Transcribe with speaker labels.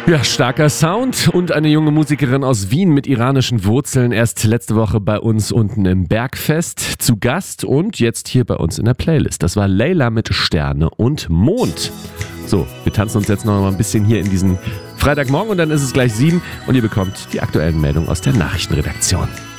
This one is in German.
Speaker 1: Ja, starker Sound und eine junge Musikerin aus Wien mit iranischen Wurzeln. Erst letzte Woche bei uns unten im Bergfest zu Gast und jetzt hier bei uns in der Playlist. Das war Layla mit Sterne und Mond. So, wir tanzen uns jetzt noch mal ein bisschen hier in diesen Freitagmorgen und dann ist es gleich 7 und ihr bekommt die aktuellen Meldungen aus der Nachrichtenredaktion.